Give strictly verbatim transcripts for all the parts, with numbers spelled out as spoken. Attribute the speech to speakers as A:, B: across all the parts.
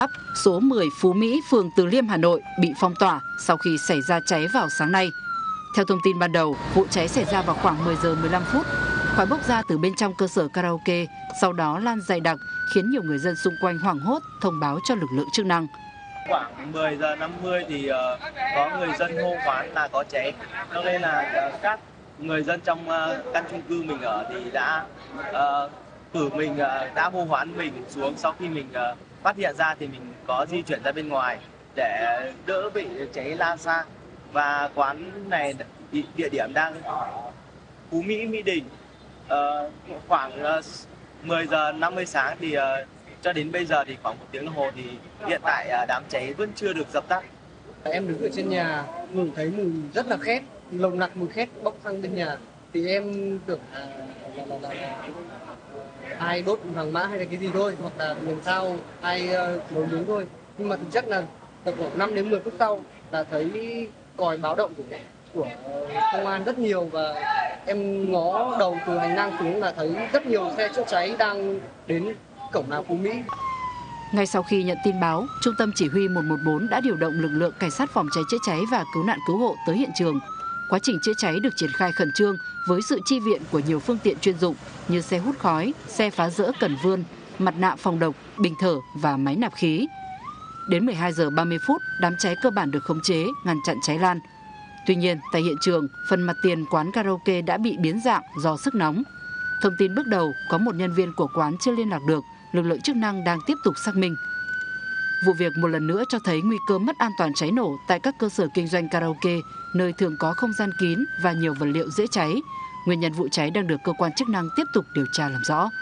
A: Số mười Phú Mỹ, phường Từ Liêm, Hà Nội bị phong tỏa sau khi xảy ra cháy vào sáng nay. Theo thông tin ban đầu, vụ cháy xảy ra vào khoảng mười giờ mười lăm phút. Khói bốc ra từ bên trong cơ sở karaoke, sau đó lan dày đặc, khiến nhiều người dân xung quanh hoảng hốt thông báo cho lực lượng chức năng.
B: Khoảng mười giờ năm mươi thì uh, có người dân hô hoán là có cháy, cho nên là uh, các người dân trong uh, căn chung cư mình ở thì đã uh, cử mình uh, đã hô hoán mình xuống. Sau khi mình uh, phát hiện ra thì mình có di chuyển ra bên ngoài để đỡ bị cháy lan xa. Và quán này địa điểm đang Phú Mỹ, Mỹ Đình. Uh, khoảng uh, mười giờ năm mươi sáng thì uh, cho đến bây giờ thì khoảng một tiếng đồng hồ thì hiện tại uh, đám cháy vẫn chưa được dập tắt.
C: Em đứng ở trên nhà, ngửi thấy mùi rất là khét, nồng nặc mùi khét bốc sang bên nhà. Thì em tưởng là, là, là, là, là ai đốt vàng mã hay là cái gì thôi, hoặc là làm sao ai uh, nấu nướng thôi. Nhưng mà thực chất là tầm khoảng năm đến mười phút sau là thấy còi báo động của của công an rất nhiều, và em ngó đầu từ hành lang xuống là thấy rất nhiều xe chữa cháy đang đến cổng nào Phú Mỹ.
A: Ngay sau khi nhận tin báo, Trung tâm Chỉ huy một một bốn đã điều động lực lượng cảnh sát phòng cháy chữa cháy và cứu nạn cứu hộ tới hiện trường. Quá trình chữa cháy được triển khai khẩn trương với sự chi viện của nhiều phương tiện chuyên dụng như xe hút khói, xe phá rỡ cần vươn, mặt nạ phòng độc, bình thở và máy nạp khí. Đến mười hai giờ ba mươi phút, đám cháy cơ bản được khống chế, ngăn chặn cháy lan. Tuy nhiên, tại hiện trường, phần mặt tiền quán karaoke đã bị biến dạng do sức nóng. Thông tin bước đầu, có một nhân viên của quán chưa liên lạc được, lực lượng chức năng đang tiếp tục xác minh. Vụ việc một lần nữa cho thấy nguy cơ mất an toàn cháy nổ tại các cơ sở kinh doanh karaoke, nơi thường có không gian kín và nhiều vật liệu dễ cháy. Nguyên nhân vụ cháy đang được cơ quan chức năng tiếp tục điều tra làm rõ.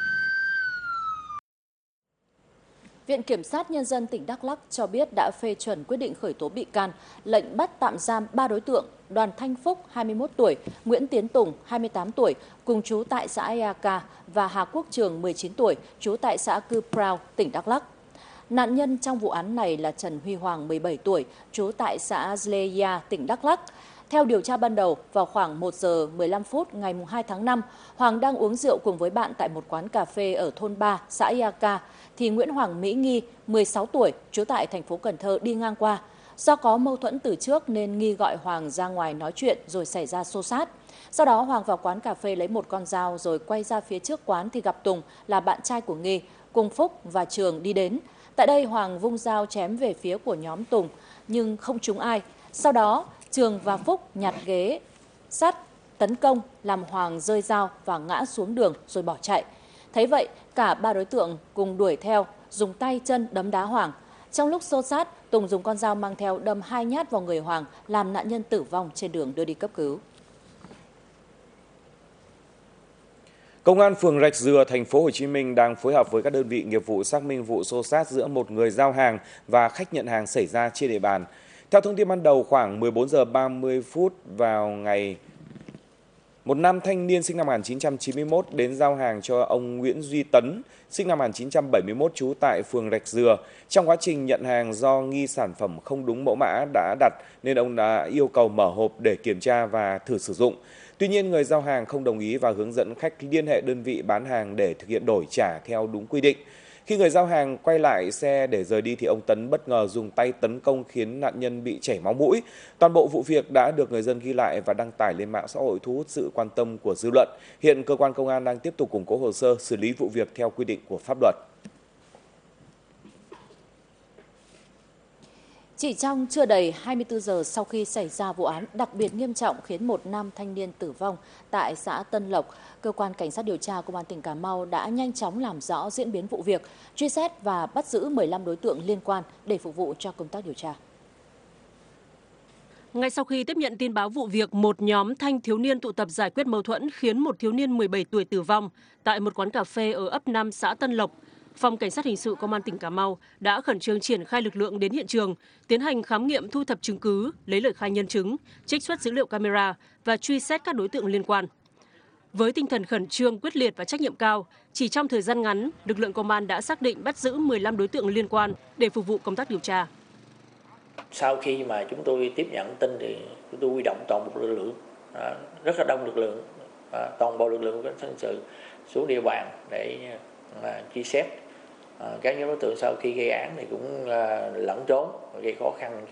D: Viện Kiểm sát Nhân dân tỉnh Đắk Lắk cho biết đã phê chuẩn quyết định khởi tố bị can, lệnh bắt tạm giam ba đối tượng: Đoàn Thanh Phúc, hai mươi mốt tuổi, Nguyễn Tiến Tùng, hai mươi tám tuổi, cùng trú tại xã Eak, và Hà Quốc Trường, mười chín tuổi, trú tại xã Cư Prao, tỉnh Đắk Lắk. Nạn nhân trong vụ án này là Trần Huy Hoàng, mười bảy tuổi, trú tại xã Zleya, tỉnh Đắk Lắk. Theo điều tra ban đầu, vào khoảng một giờ mười lăm phút ngày hai tháng năm, Hoàng đang uống rượu cùng với bạn tại một quán cà phê ở thôn ba, xã Eak, thì Nguyễn Hoàng Mỹ Nghi, mười sáu tuổi, trú tại thành phố Cần Thơ đi ngang qua. Do có mâu thuẫn từ trước nên Nghi gọi Hoàng ra ngoài nói chuyện rồi xảy ra xô xát. Sau đó Hoàng vào quán cà phê lấy một con dao rồi quay ra phía trước quán thì gặp Tùng là bạn trai của Nghi, cùng Phúc và Trường đi đến. Tại đây Hoàng vung dao chém về phía của nhóm Tùng nhưng không trúng ai. Sau đó Trường và Phúc nhặt ghế sắt tấn công làm Hoàng rơi dao và ngã xuống đường rồi bỏ chạy. Thấy vậy, cả ba đối tượng cùng đuổi theo, dùng tay chân đấm đá Hoàng. Trong lúc xô xát, Tùng dùng con dao mang theo đâm hai nhát vào người Hoàng, làm nạn nhân tử vong trên đường đưa đi cấp cứu.
E: Công an phường Rạch Dừa, thành phố Hồ Chí Minh đang phối hợp với các đơn vị nghiệp vụ xác minh vụ xô xát giữa một người giao hàng và khách nhận hàng xảy ra trên địa bàn. Theo thông tin ban đầu, khoảng mười bốn giờ ba mươi phút vào ngày một nam thanh niên sinh năm một nghìn chín trăm chín mươi mốt đến giao hàng cho ông Nguyễn Duy Tấn, sinh năm một nghìn chín trăm bảy mươi mốt, trú tại phường Rạch Dừa. Trong quá trình nhận hàng, do nghi sản phẩm không đúng mẫu mã đã đặt nên ông đã yêu cầu mở hộp để kiểm tra và thử sử dụng. Tuy nhiên, người giao hàng không đồng ý và hướng dẫn khách liên hệ đơn vị bán hàng để thực hiện đổi trả theo đúng quy định. Khi người giao hàng quay lại xe để rời đi thì ông Tấn bất ngờ dùng tay tấn công khiến nạn nhân bị chảy máu mũi. Toàn bộ vụ việc đã được người dân ghi lại và đăng tải lên mạng xã hội, thu hút sự quan tâm của dư luận. Hiện cơ quan công an đang tiếp tục củng cố hồ sơ, xử lý vụ việc theo quy định của pháp luật.
D: Chỉ trong chưa đầy hai mươi tư giờ sau khi xảy ra vụ án đặc biệt nghiêm trọng khiến một nam thanh niên tử vong tại xã Tân Lộc, cơ quan cảnh sát điều tra công an tỉnh Cà Mau đã nhanh chóng làm rõ diễn biến vụ việc, truy xét và bắt giữ mười lăm đối tượng liên quan để phục vụ cho công tác điều tra.
F: Ngay sau khi tiếp nhận tin báo vụ việc một nhóm thanh thiếu niên tụ tập giải quyết mâu thuẫn khiến một thiếu niên mười bảy tuổi tử vong tại một quán cà phê ở ấp năm xã Tân Lộc, Phòng Cảnh sát Hình sự Công an tỉnh Cà Mau đã khẩn trương triển khai lực lượng đến hiện trường, tiến hành khám nghiệm thu thập chứng cứ, lấy lời khai nhân chứng, trích xuất dữ liệu camera và truy xét các đối tượng liên quan. Với tinh thần khẩn trương, quyết liệt và trách nhiệm cao, chỉ trong thời gian ngắn, lực lượng công an đã xác định bắt giữ mười lăm đối tượng liên quan để phục vụ công tác điều tra.
G: Sau khi mà chúng tôi tiếp nhận tin thì chúng tôi huy động toàn bộ lực lượng, rất là đông lực lượng, toàn bộ lực lượng cảnh sát hình sự xuống địa bàn để mà truy xét các nhóm đối tượng sau khi gây án thì cũng lẫn trốn, gây khó khăn